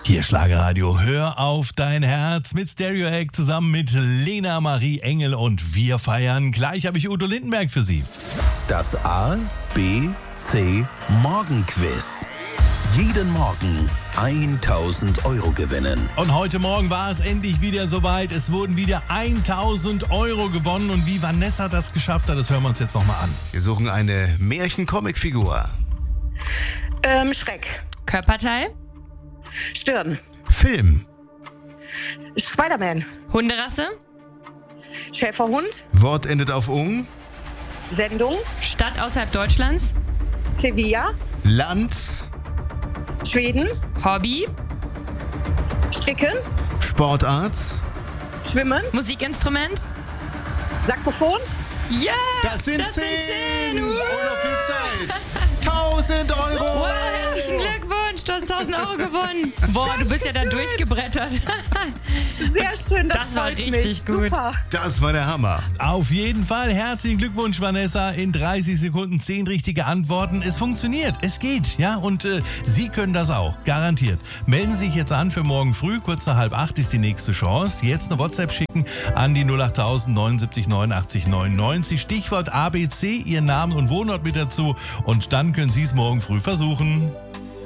Hier Schlagerradio, hör auf dein Herz mit Stereo Egg zusammen mit Lena Marie Engel und wir feiern. Gleich habe ich Udo Lindenberg für Sie. Das A, B, C Morgenquiz. Jeden Morgen 1000 Euro gewinnen. Und heute Morgen war es endlich wieder soweit. Es wurden wieder 1000 Euro gewonnen. Und wie Vanessa das geschafft hat, das hören wir uns jetzt nochmal an. Wir suchen eine Märchen-Comic-Figur. Schreck. Körperteil? Stirn. Film. Spider-Man. Hunderasse? Schäferhund. Wort endet auf ung. Sendung. Stadt außerhalb Deutschlands? Sevilla. Land. Schweden. Hobby? Stricken. Sportart. Schwimmen. Musikinstrument? Saxophon. Ja! Das sind 10. Und noch viel Zeit. 1000 Euro. Wow, herzlichen Glückwunsch, du hast 1000 Euro gewonnen. Boah, du bist ja da durchgebrettert. Sehr schön, Das war freut richtig mich. gut. Super. Das war der Hammer. Auf jeden Fall herzlichen Glückwunsch, Vanessa. In 30 Sekunden 10 richtige Antworten. Es funktioniert, es geht, ja. Und Sie können das auch, garantiert. Melden Sie sich jetzt an für morgen früh, kurz nach 7:30 ist die nächste Chance. Jetzt eine WhatsApp schicken an die 08000 79 89 99. Stichwort ABC, Ihren Namen und Wohnort mit dazu. Und dann können Sie es morgen früh versuchen.